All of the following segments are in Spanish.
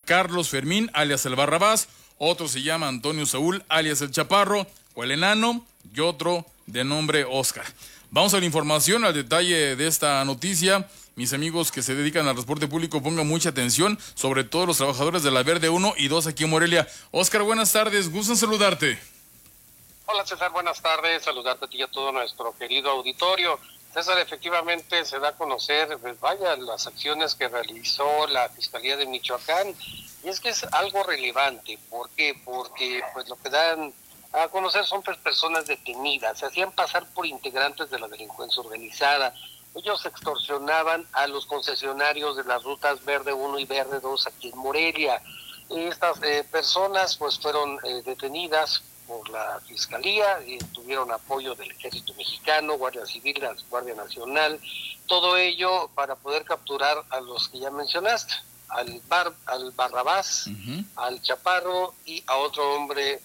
Carlos Fermín, alias el Barrabás, otro se llama Antonio Saúl, alias el Chaparro, o el Enano, y otro de nombre Oscar. Vamos a la información, al detalle de esta noticia. Mis amigos que se dedican al transporte público, pongan mucha atención, sobre todo los trabajadores de la Verde 1 y 2 aquí en Morelia. Oscar, buenas tardes, gusto en saludarte. Hola César, buenas tardes, saludarte a ti y a todo nuestro querido auditorio. César, efectivamente se da a conocer, pues vaya, las acciones que realizó la Fiscalía de Michoacán, y es que es algo relevante. ¿Por qué? Porque pues lo que dan a conocer son personas detenidas, se hacían pasar por integrantes de la delincuencia organizada. Ellos extorsionaban a los concesionarios de las rutas Verde 1 y Verde 2 aquí en Morelia. Estas personas pues fueron detenidas por la Fiscalía, y tuvieron apoyo del Ejército Mexicano, Guardia Civil, la Guardia Nacional, todo ello para poder capturar a los que ya mencionaste, al Barrabás, al Chaparro y a otro hombre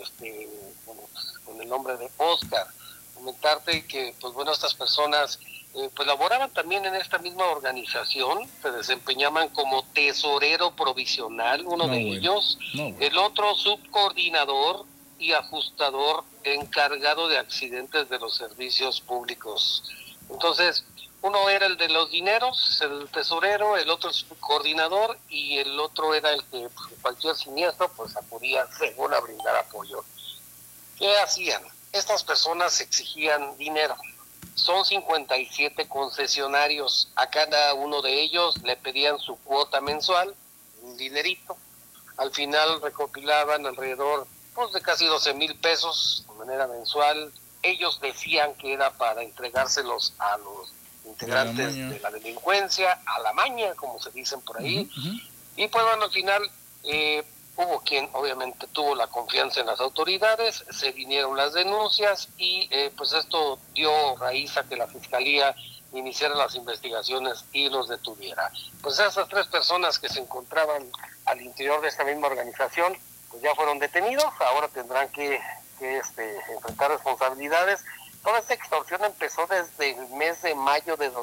con el nombre de Oscar. Comentarte que pues bueno, estas personas pues laboraban también en esta misma organización, se desempeñaban como tesorero provisional, uno de ellos, el otro subcoordinador y ajustador encargado de accidentes de los servicios públicos. Entonces, uno era el de los dineros, el tesorero, el otro el subcoordinador, y el otro era el que pues, cualquier siniestro pues acudía según a brindar apoyo. ¿Qué hacían? Estas personas exigían dinero. Son 57 concesionarios. A cada uno de ellos le pedían su cuota mensual, un dinerito. Al final recopilaban alrededor pues, de casi 12,000 pesos de manera mensual. Ellos decían que era para entregárselos a los integrantes de la delincuencia, a la maña, como se dicen por ahí. Y pues bueno, al final hubo quien obviamente tuvo la confianza en las autoridades, se vinieron las denuncias y pues esto dio raíz a que la Fiscalía iniciara las investigaciones y los detuviera. Pues esas 3 personas que se encontraban al interior de esta misma organización, pues ya fueron detenidos, ahora tendrán que enfrentar responsabilidades. Toda esta extorsión empezó desde el mes de mayo de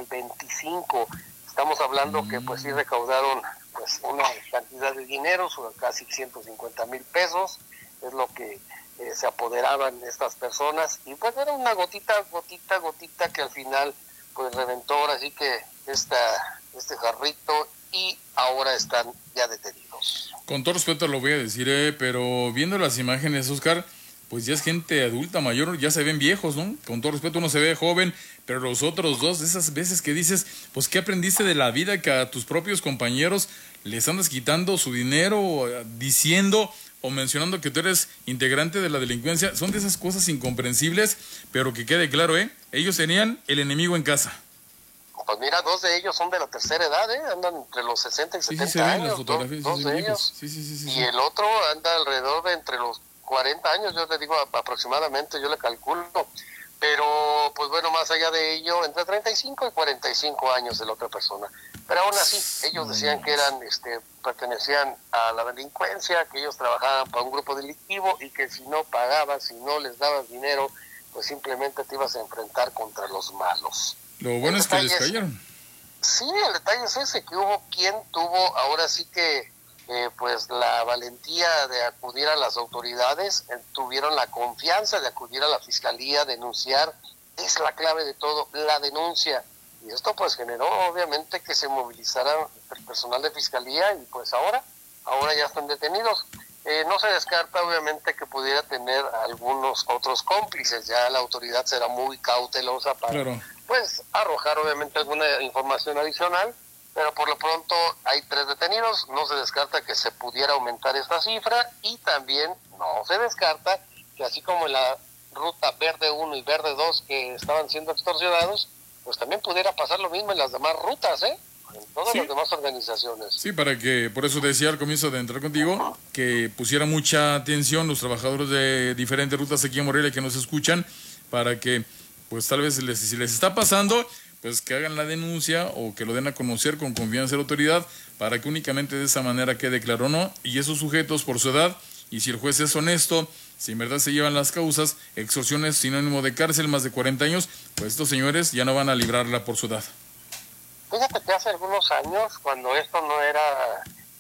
2025. Estamos hablando que pues sí recaudaron pues una cantidad de dinero, casi 150,000 pesos, es lo que se apoderaban estas personas, y pues era una gotita que al final pues reventó ahora sí que este jarrito, y ahora están ya detenidos. Con todo respeto lo voy a decir, pero viendo las imágenes, Oscar, pues ya es gente adulta, mayor, ya se ven viejos, ¿no? Con todo respeto uno se ve joven, pero los otros dos, esas veces que dices, pues ¿qué aprendiste de la vida que a tus propios compañeros les andas quitando su dinero, diciendo o mencionando que tú eres integrante de la delincuencia? Son de esas cosas incomprensibles, pero que quede claro, ellos tenían el enemigo en casa. Pues mira, 2 de ellos son de la tercera edad, andan entre los 60 y 70 años, dos de ellos. Sí. Y el otro anda alrededor de entre los 40 años, yo le digo aproximadamente, yo le calculo, pero pues bueno, más allá de ello, entre 35 y 45 años de la otra persona. Pero aún así, ellos decían que eran, pertenecían a la delincuencia, que ellos trabajaban para un grupo delictivo y que si no pagabas, si no les dabas dinero, pues simplemente te ibas a enfrentar contra los malos. Lo bueno es que les cayeron. Sí, el detalle es ese, que hubo quien tuvo ahora sí que pues la valentía de acudir a las autoridades, tuvieron la confianza de acudir a la Fiscalía, denunciar. Es la clave de todo, la denuncia. Y esto pues generó obviamente que se movilizara el personal de Fiscalía, y pues ahora ya están detenidos. No se descarta obviamente que pudiera tener algunos otros cómplices, ya la autoridad será muy cautelosa para pues arrojar obviamente alguna información adicional, pero por lo pronto hay 3 detenidos, no se descarta que se pudiera aumentar esta cifra, y también no se descarta que así como en la ruta Verde 1 y Verde 2 que estaban siendo extorsionados, pues también pudiera pasar lo mismo en las demás rutas, en todas las demás organizaciones. Sí, para que, por eso decía al comienzo de entrar contigo, que pusiera mucha atención los trabajadores de diferentes rutas aquí en Morelia que nos escuchan, para que, pues tal vez si les está pasando, pues que hagan la denuncia o que lo den a conocer con confianza a la autoridad, para que únicamente de esa manera quede claro, ¿no? Y esos sujetos por su edad, y si el juez es honesto, si en verdad se llevan las causas, extorsión es sinónimo de cárcel, más de 40 años, pues estos señores ya no van a librarla por su edad. Fíjate que hace algunos años, cuando esto no era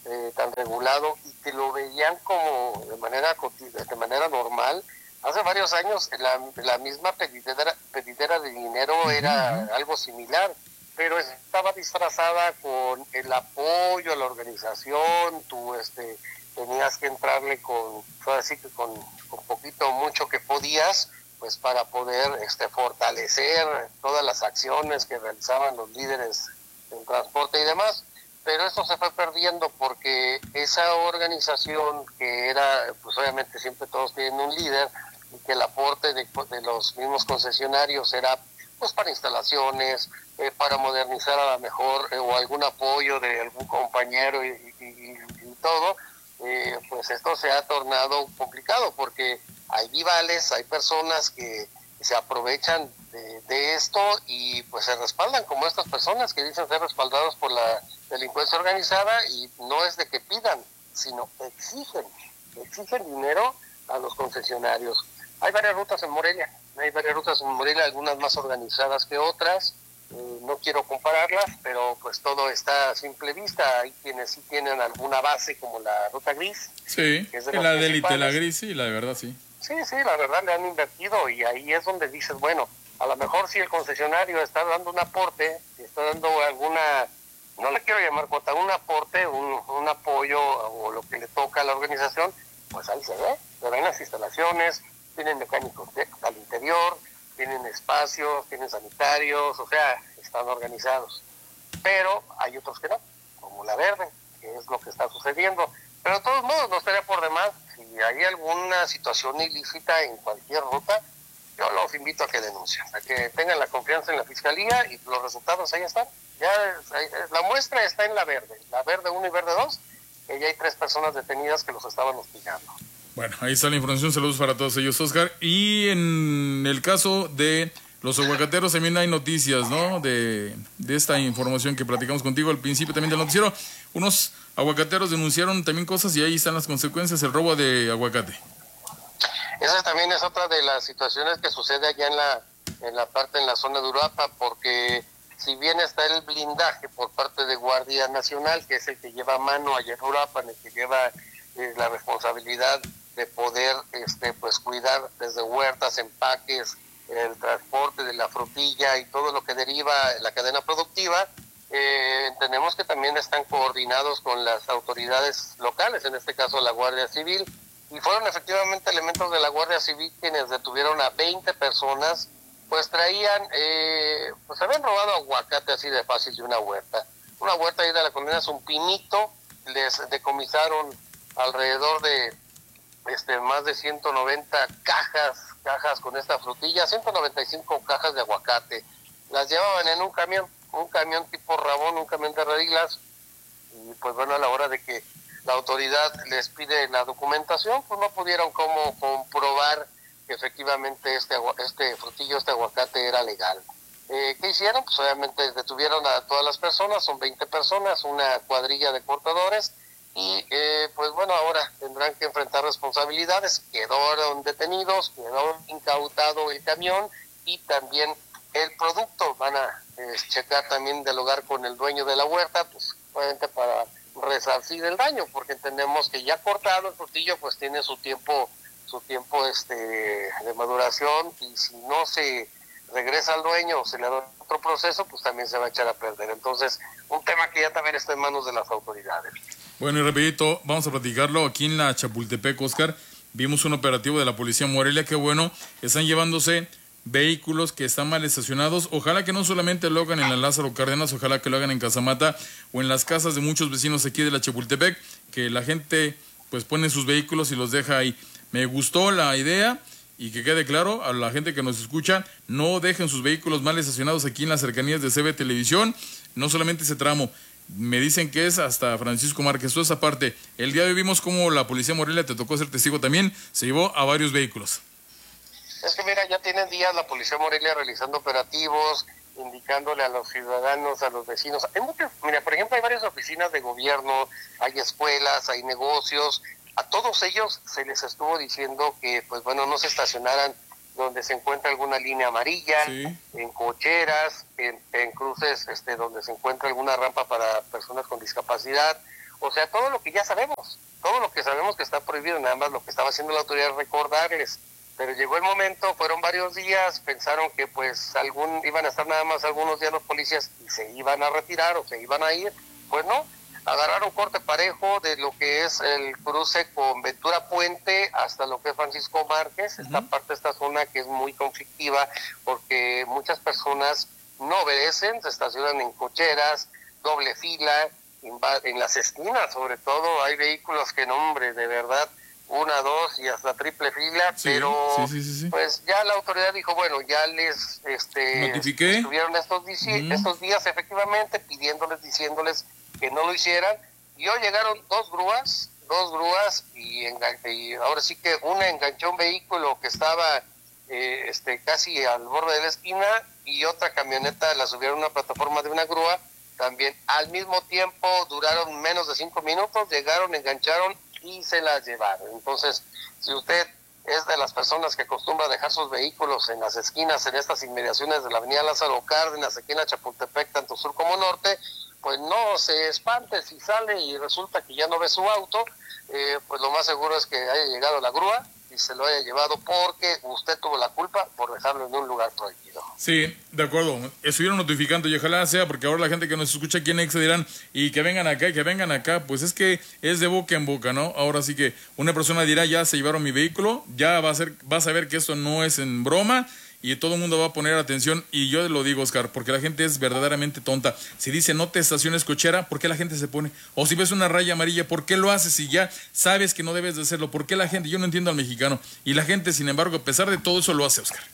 tan regulado y que lo veían como de manera normal. Hace varios años la misma pedidera de dinero era algo similar, pero estaba disfrazada con el apoyo a la organización. Tú tenías que entrarle así que con poquito o mucho que podías, pues para poder fortalecer todas las acciones que realizaban los líderes en transporte y demás. Pero eso se fue perdiendo porque esa organización que era, pues obviamente siempre todos tienen un líder, y que el aporte de los mismos concesionarios era pues para instalaciones, para modernizar a lo mejor, o algún apoyo de algún compañero y todo, pues esto se ha tornado complicado porque hay rivales, hay personas que se aprovechan de esto y pues se respaldan como estas personas que dicen ser respaldados por la delincuencia organizada, y no es de que pidan, sino exigen dinero a los concesionarios. Hay varias rutas en Morelia, algunas más organizadas que otras. No quiero compararlas, pero pues todo está a simple vista. Hay quienes sí tienen alguna base, como la ruta gris. Sí, que es de la de élite, la gris, sí, la de verdad, sí. Sí, la verdad le han invertido, y ahí es donde dices, bueno, a lo mejor si el concesionario está dando un aporte, está dando alguna, no le quiero llamar cuota, un aporte, un apoyo o lo que le toca a la organización, pues ahí se ve, pero en las instalaciones, tienen mecánicos al interior, tienen espacios, tienen sanitarios, o sea, están organizados. Pero hay otros que no, como la verde, que es lo que está sucediendo. Pero de todos modos, no estaría por demás, si hay alguna situación ilícita en cualquier ruta, yo los invito a que denuncien, a que tengan la confianza en la Fiscalía, y los resultados ahí están. Ya la muestra está en la verde 1 y verde 2, que ya hay 3 personas detenidas que los estaban hostigando. Bueno, ahí está la información, saludos para todos ellos, Oscar. Y en el caso de los aguacateros también hay noticias, ¿no? De esta información que platicamos contigo al principio también del noticiero. Unos aguacateros denunciaron también cosas y ahí están las consecuencias, el robo de aguacate. Esa también es otra de las situaciones que sucede allá en la zona de Uruapan, porque si bien está el blindaje por parte de Guardia Nacional, que es el que lleva mano allá en Uruapan, el que lleva la responsabilidad de poder pues cuidar desde huertas, empaques, el transporte de la frutilla y todo lo que deriva la cadena productiva, entendemos que también están coordinados con las autoridades locales, en este caso la Guardia Civil, y fueron efectivamente elementos de la Guardia Civil quienes detuvieron a 20 personas, pues traían, pues habían robado aguacate así de fácil de una huerta ahí de la colonia Zumpinito. Les decomisaron alrededor de más de 190 cajas con esta frutilla, 195 cajas de aguacate. Las llevaban en un camión tipo Rabón, un camión de redilas, y pues bueno, a la hora de que la autoridad les pide la documentación, pues no pudieron cómo comprobar que efectivamente este aguacate era legal. ¿Qué hicieron? Pues obviamente detuvieron a todas las personas, son 20 personas, una cuadrilla de cortadores, y pues bueno, ahora tendrán que enfrentar responsabilidades. Quedaron detenidos, quedó incautado el camión y también el producto. Van a checar también, dialogar con el dueño de la huerta, pues obviamente para resarcir el daño, porque entendemos que ya cortado el frutillo pues tiene su tiempo de maduración, y si no se regresa al dueño o se le da otro proceso, pues también se va a echar a perder. Entonces, un tema que ya también está en manos de las autoridades. Bueno, y rapidito, vamos a platicarlo aquí en la Chapultepec, Oscar. Vimos un operativo de la Policía Morelia, qué bueno, están llevándose vehículos que están mal estacionados. Ojalá que no solamente lo hagan en la Lázaro Cárdenas, ojalá que lo hagan en Casamata o en las casas de muchos vecinos aquí de la Chapultepec, que la gente pues pone sus vehículos y los deja ahí. Me gustó la idea, y que quede claro a la gente que nos escucha, no dejen sus vehículos mal estacionados aquí en las cercanías de CB Televisión, no solamente ese tramo. Me dicen que es hasta Francisco Márquez. Toda esa parte. El día de hoy vimos cómo la Policía Morelia, te tocó ser testigo también, se llevó a varios vehículos. Es que mira, ya tienen días la Policía Morelia realizando operativos, indicándole a los ciudadanos, a los vecinos. Mira, por ejemplo, hay varias oficinas de gobierno, hay escuelas, hay negocios. A todos ellos se les estuvo diciendo que, pues bueno, no se estacionaran donde se encuentra alguna línea amarilla, sí, en cocheras, en cruces donde se encuentra alguna rampa para personas con discapacidad, O sea, todo lo que ya sabemos, todo lo que sabemos que está prohibido, nada más lo que estaba haciendo la autoridad es recordarles. Pero llegó el momento, fueron varios días, pensaron que pues iban a estar nada más algunos días los policías y se iban a retirar o se iban a ir. Pues no, agarraron corte parejo de lo que es el cruce con Ventura Puente hasta lo que es Francisco Márquez. Esta parte, esta zona que es muy conflictiva porque muchas personas no obedecen, se estacionan en cocheras, doble fila, en las esquinas sobre todo hay vehículos que no, hombre, de verdad, 1, 2 y hasta triple fila, sí, pero sí. Pues ya la autoridad dijo, bueno, ya les notifiqué, estuvieron estos días efectivamente diciéndoles que no lo hicieran, y hoy llegaron dos grúas y ahora sí que una enganchó un vehículo que estaba casi al borde de la esquina, y otra camioneta la subieron a una plataforma de una grúa, también al mismo tiempo, duraron menos de 5 minutos, llegaron, engancharon y se las llevaron. Entonces, si usted es de las personas que acostumbra dejar sus vehículos en las esquinas, en estas inmediaciones de la avenida Lázaro Cárdenas, aquí en la Chapultepec, tanto sur como norte, pues no se espante si sale y resulta que ya no ve su auto, pues lo más seguro es que haya llegado la grúa y se lo haya llevado porque usted tuvo la culpa por dejarlo en un lugar prohibido. Sí, de acuerdo. Estuvieron notificando y ojalá sea, porque ahora la gente que nos escucha aquí en Exa dirán, y que vengan acá, pues es que es de boca en boca, ¿no? Ahora sí que una persona dirá, ya se llevaron mi vehículo, ya vas a ver que esto no es en broma, y todo el mundo va a poner atención, y yo lo digo, Oscar, porque la gente es verdaderamente tonta. Si dice no te estaciones cochera, ¿por qué la gente se pone? O si ves una raya amarilla, ¿por qué lo haces si ya sabes que no debes de hacerlo? ¿Por qué la gente? Yo no entiendo al mexicano, y la gente, sin embargo, a pesar de todo eso, lo hace, Oscar.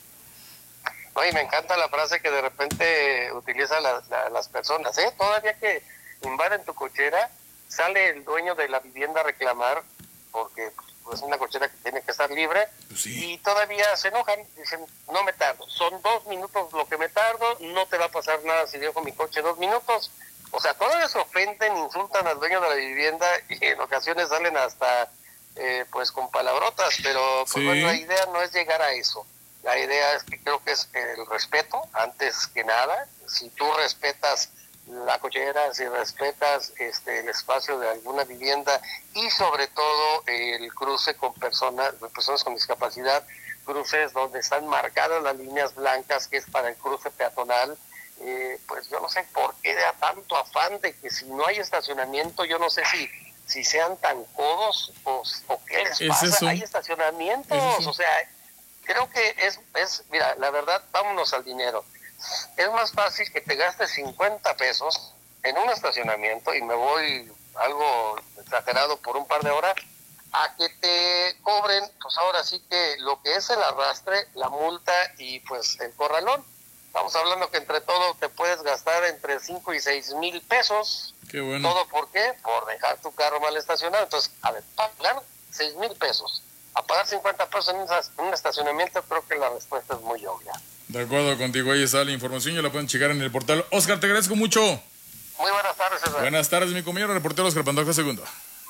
Oye, me encanta la frase que de repente utilizan las personas, todavía que invaden tu cochera, sale el dueño de la vivienda a reclamar, porque pues es una cochera que tiene que estar libre, pues sí. Y todavía se enojan, dicen, no me tardo, son 2 minutos lo que me tardo, no te va a pasar nada si dejo mi coche 2 minutos. O sea, todavía se ofenden, insultan al dueño de la vivienda y en ocasiones salen hasta pues con palabrotas, pero pues, bueno, la idea no es llegar a eso. La idea es que creo que es el respeto, antes que nada. Si tú respetas la cochera, si respetas el espacio de alguna vivienda y sobre todo el cruce con personas con discapacidad, cruces donde están marcadas las líneas blancas, que es para el cruce peatonal, pues yo no sé por qué da tanto afán de que si no hay estacionamiento, yo no sé si sean tan codos o qué les pasa. ¿Es eso? Hay estacionamientos, o sea, creo que es, mira, la verdad, vámonos al dinero. Es más fácil que te gastes 50 pesos en un estacionamiento, y me voy algo exagerado por un par de horas, a que te cobren, pues ahora sí que lo que es el arrastre, la multa y pues el corralón. Estamos hablando que entre todo te puedes gastar entre 5 y 6 mil pesos. Qué bueno. ¿Todo por qué? Por dejar tu carro mal estacionado. Entonces, a ver, pagar 6 mil pesos, a pagar 50 pesos en un estacionamiento, creo que la respuesta es muy obvia. De acuerdo contigo, ahí está la información, ya la pueden checar en el portal. Oscar, te agradezco mucho. Muy buenas tardes, César. Buenas tardes, mi compañero reportero Oscar Pantoja II.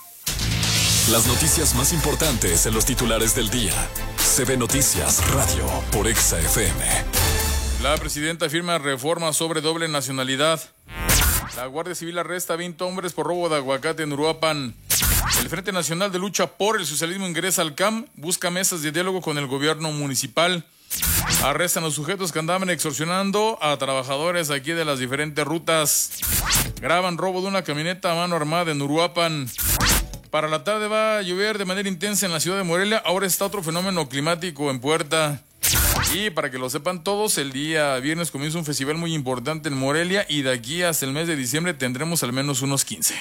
Las noticias más importantes en los titulares del día. CB Noticias Radio por Exa FM. La presidenta firma reforma sobre doble nacionalidad. La Guardia Civil arresta a 20 hombres por robo de aguacate en Uruapan. El Frente Nacional de Lucha por el Socialismo ingresa al CAM, busca mesas de diálogo con el gobierno municipal. Arrestan a los sujetos que andaban extorsionando a trabajadores aquí de las diferentes rutas. Graban robo de una camioneta a mano armada en Uruapan. Para la tarde va a llover de manera intensa en la ciudad de Morelia. Ahora está otro fenómeno climático en puerta. Y para que lo sepan todos, el día viernes comienza un festival muy importante en Morelia, y de aquí hasta el mes de diciembre tendremos al menos unos 15.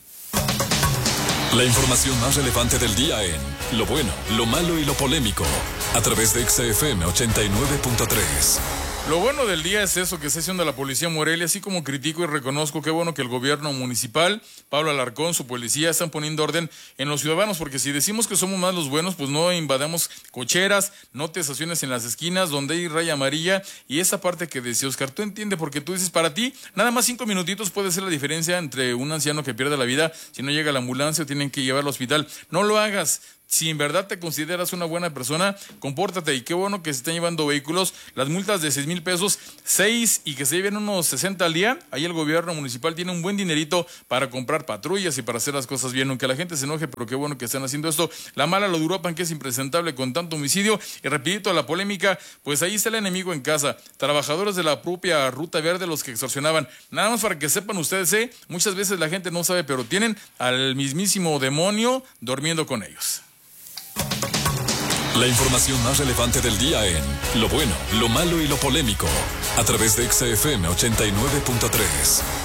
La información más relevante del día en lo bueno, lo malo y lo polémico, a través de Exa FM 89.3. Lo bueno del día es eso que está haciendo la policía Morelia, así como critico y reconozco qué bueno que el gobierno municipal, Pablo Alarcón, su policía, están poniendo orden en los ciudadanos, porque si decimos que somos más los buenos, pues no invadamos cocheras, no te estaciones en las esquinas donde hay raya amarilla, y esa parte que decía Oscar, tú entiendes, porque tú dices, para ti, nada más 5 minutitos puede ser la diferencia entre un anciano que pierde la vida, si no llega la ambulancia o tienen que llevarlo al hospital. No lo hagas, Si en verdad te consideras una buena persona, compórtate. Y qué bueno que se están llevando vehículos. Las multas de 6,000 pesos, 6 y que se lleven unos 60 al día. Ahí el gobierno municipal tiene un buen dinerito para comprar patrullas y para hacer las cosas bien. Aunque la gente se enoje, pero qué bueno que están haciendo esto. La mala lo de Uruapan, que es impresentable con tanto homicidio. Y rapidito a la polémica, pues ahí está el enemigo en casa. Trabajadores de la propia Ruta Verde los que extorsionaban. Nada más para que sepan ustedes, muchas veces la gente no sabe, pero tienen al mismísimo demonio durmiendo con ellos. La información más relevante del día en Lo Bueno, Lo Malo y Lo Polémico, a través de XFM 89.3.